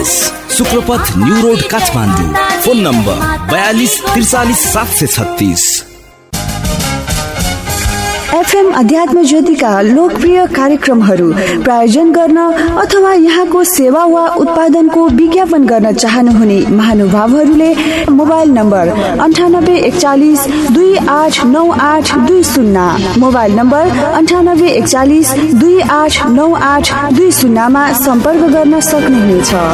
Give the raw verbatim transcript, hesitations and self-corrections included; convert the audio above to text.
शुक्रपथ new road Kathmandu. Phone number बयालीस त्रिचालीस सात सय छत्तीस। एफएम अध्यात्म ज्योतिका लोकप्रिय कार्यक्रमहरू प्रायोजन गर्न अथवा यहाँको सेवा वा उत्पादनको विज्ञापन गर्न चाहनुहुने महानुभावहरूले मोबाइल नम्बर अन्ठानब्बे एकचालिस दुई आठ नौ आठ दुई शून्य मोबाइल नम्बर अन्ठानब्बे एकचालिस दुई आठ नौ आठ दुई शून्यमा सम्पर्क गर्न सक्नुहुनेछ।